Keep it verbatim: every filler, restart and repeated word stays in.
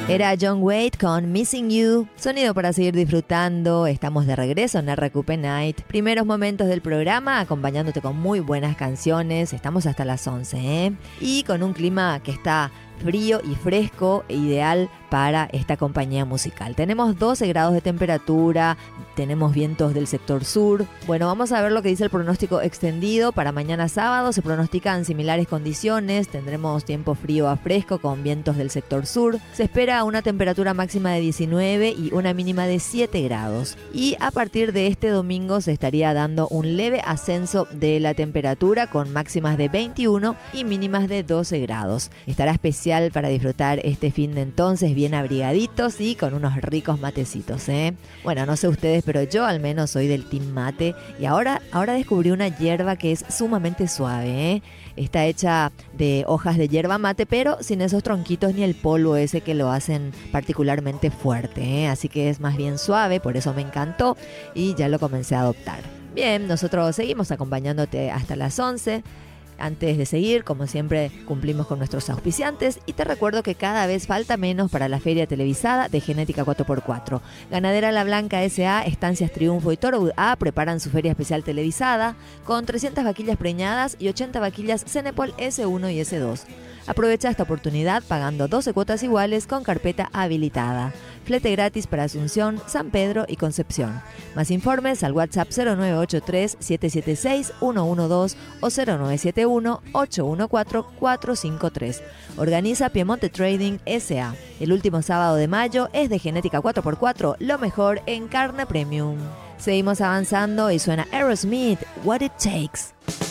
Era John Waite con Missing You. Sonido para seguir disfrutando. Estamos de regreso en R Q P Night. Primeros momentos del programa acompañándote con muy buenas canciones. Estamos hasta las once, ¿eh? Y con un clima que está frío y fresco e ideal para esta compañía musical. Tenemos doce grados de temperatura, tenemos vientos del sector sur. Bueno, vamos a ver lo que dice el pronóstico extendido. Para mañana sábado se pronostican similares condiciones. Tendremos tiempo frío a fresco con vientos del sector sur. Se espera una temperatura máxima de diecinueve y una mínima de siete grados. Y a partir de este domingo se estaría dando un leve ascenso de la temperatura con máximas de veintiuno y mínimas de doce grados. Estará especial para disfrutar este fin de entonces bien abrigaditos y con unos ricos matecitos, ¿eh? Bueno, no sé ustedes, pero yo al menos soy del team mate y ahora, ahora descubrí una hierba que es sumamente suave, ¿eh? Está hecha de hojas de hierba mate, pero sin esos tronquitos ni el polvo ese que lo hacen particularmente fuerte, ¿eh? Así que es más bien suave, por eso me encantó y ya lo comencé a adoptar. Bien, nosotros seguimos acompañándote hasta las once. Antes de seguir, como siempre, cumplimos con nuestros auspiciantes y te recuerdo que cada vez falta menos para la feria televisada de Genética cuatro por cuatro. Ganadera La Blanca S A, Estancias Triunfo y Toro A preparan su feria especial televisada con trescientas vaquillas preñadas y ochenta vaquillas Cenepol S uno y S dos. Aprovecha esta oportunidad pagando doce cuotas iguales con carpeta habilitada. Flete gratis para Asunción, San Pedro y Concepción. Más informes al WhatsApp cero nueve ocho tres, siete siete seis, uno uno dos o cero nueve siete uno, ocho uno cuatro, cuatro cinco tres. Organiza Piemonte Trading S A. El último sábado de mayo es de Genética cuatro por cuatro, lo mejor en carne premium. Seguimos avanzando y suena Aerosmith, What It Takes.